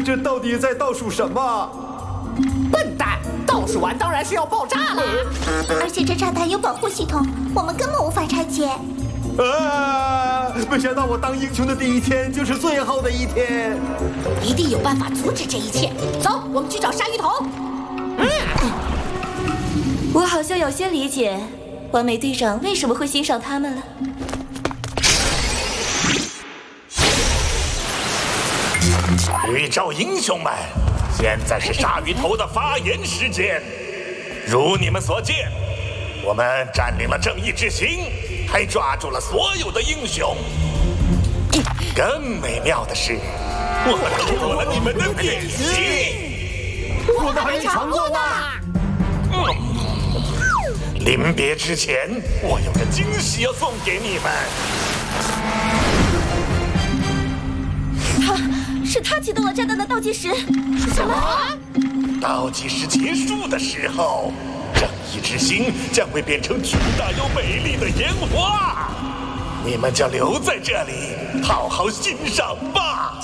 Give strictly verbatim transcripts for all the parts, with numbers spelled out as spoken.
这到底在倒数什么？ 笨蛋，倒数完当然是要爆炸了。 而且这炸弹有保护系统，我们根本无法拆解。 啊！没想到我当英雄的第一天就是最后的一天。 一定有办法阻止这一切。走，我们去找鲨鱼头。嗯， 我好像有些理解完美队长为什么会欣赏他们了。 宇宙英雄们，现在是鲨鱼头的发言时间。如你们所见，我们占领了正义之星，还抓住了所有的英雄。更美妙的是，我们偷过了你们的点心。 我们还没尝过呢。 嗯，临别之前，我有个惊喜要送给你们。 他是他启动了炸弹的倒计时。 什么？ 倒计时结束的时候，正义之星将会变成巨大又美丽的烟花，你们就留在这里，好好欣赏吧。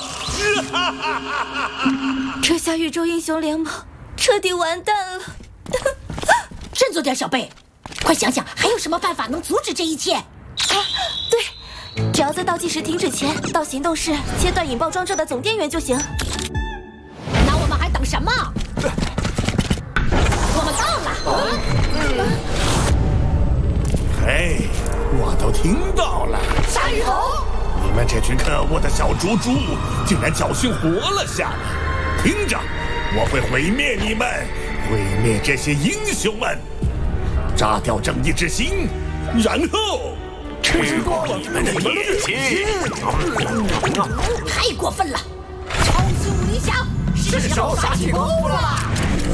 这下宇宙英雄联盟彻底完蛋了。 振作点，小贝，快想想还有什么办法能阻止这一切。啊， 对，只要在倒计时停止前到行动室切断引爆装置的总电源就行。 那我们还等什么？我们到了。 嘿，我都听到了。 鲨鱼头， 你们这群可恶的小猪猪，竟然侥幸活了下来！听着，我会毁灭你们，毁灭这些英雄们，炸掉正义之星，然后吃光你们的野心！ 太过分了！超级武林侠，是时候耍起功夫了。